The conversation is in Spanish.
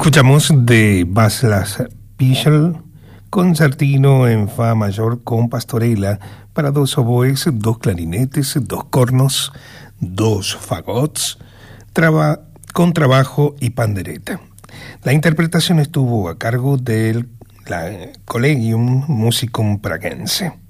Escuchamos de Václav Pichel, concertino en fa mayor con pastorela para dos oboes, dos clarinetes, dos cornos, dos fagots, contrabajo y pandereta. La interpretación estuvo a cargo del Collegium Musicum Pragense.